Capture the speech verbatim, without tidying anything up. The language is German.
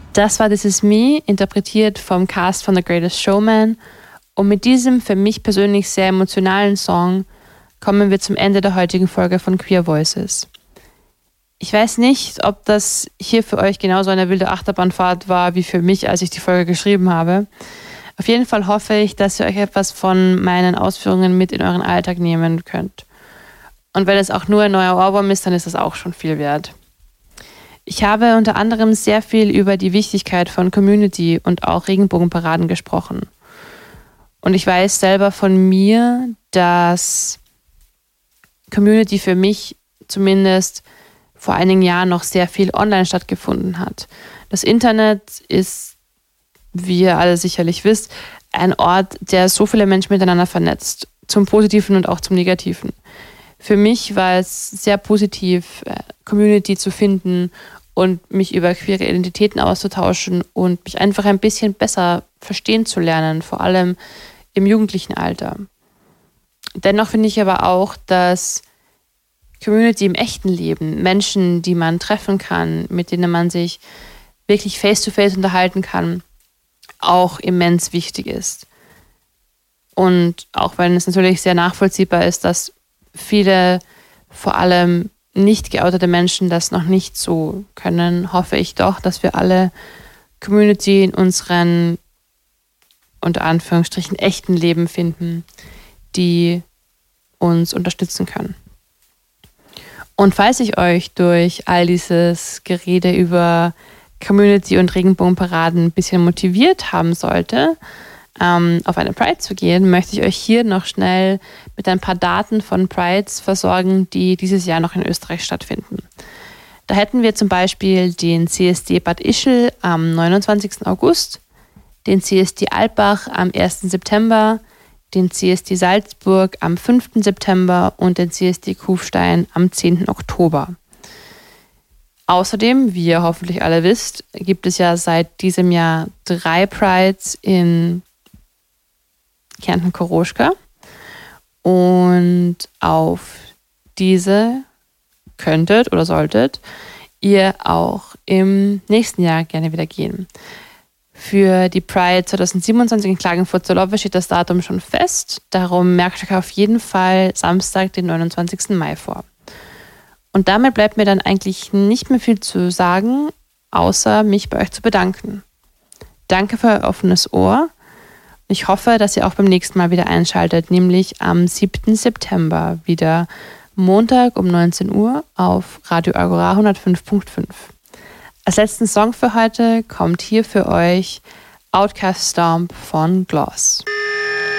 Das war This Is Me, interpretiert vom Cast von The Greatest Showman. Und mit diesem für mich persönlich sehr emotionalen Song kommen wir zum Ende der heutigen Folge von Queer Voices. Ich weiß nicht, ob das hier für euch genauso eine wilde Achterbahnfahrt war wie für mich, als ich die Folge geschrieben habe. Auf jeden Fall hoffe ich, dass ihr euch etwas von meinen Ausführungen mit in euren Alltag nehmen könnt. Und wenn es auch nur ein neuer Ohrwurm ist, dann ist das auch schon viel wert. Ich habe unter anderem sehr viel über die Wichtigkeit von Community und auch Regenbogenparaden gesprochen. Und ich weiß selber von mir, dass Community für mich zumindest vor einigen Jahren noch sehr viel online stattgefunden hat. Das Internet ist, wie ihr alle sicherlich wisst, ein Ort, der so viele Menschen miteinander vernetzt, zum Positiven und auch zum Negativen. Für mich war es sehr positiv, Community zu finden und mich über queere Identitäten auszutauschen und mich einfach ein bisschen besser verstehen zu lernen, vor allem im jugendlichen Alter. Dennoch finde ich aber auch, dass Community im echten Leben, Menschen, die man treffen kann, mit denen man sich wirklich face-to-face unterhalten kann, auch immens wichtig ist. Und auch wenn es natürlich sehr nachvollziehbar ist, dass viele, vor allem nicht geoutete Menschen, das noch nicht so können, hoffe ich doch, dass wir alle Community in unseren, unter Anführungsstrichen, echten Leben finden, die uns unterstützen können. Und falls ich euch durch all dieses Gerede über Community und Regenbogenparaden ein bisschen motiviert haben sollte, ähm, auf eine Pride zu gehen, möchte ich euch hier noch schnell mit ein paar Daten von Prides versorgen, die dieses Jahr noch in Österreich stattfinden. Da hätten wir zum Beispiel den C S D Bad Ischl am neunundzwanzigsten August, den C S D Alpbach am ersten September, den C S D Salzburg am fünften September und den C S D Kufstein am zehnten Oktober. Außerdem, wie ihr hoffentlich alle wisst, gibt es ja seit diesem Jahr drei Prides in Kärnten-Koroschka. Und auf diese könntet oder solltet ihr auch im nächsten Jahr gerne wieder gehen. Für die Pride zwanzig siebenundzwanzig in Klagenfurt-Zollowe steht das Datum schon fest. Darum merkt euch auf jeden Fall Samstag, den neunundzwanzigsten Mai vor. Und damit bleibt mir dann eigentlich nicht mehr viel zu sagen, außer mich bei euch zu bedanken. Danke für euer offenes Ohr. Ich hoffe, dass ihr auch beim nächsten Mal wieder einschaltet, nämlich am siebten September wieder Montag um neunzehn Uhr auf Radio Agora hundertfünf Komma fünf. Als letzten Song für heute kommt hier für euch Outcast Stomp von Gloss.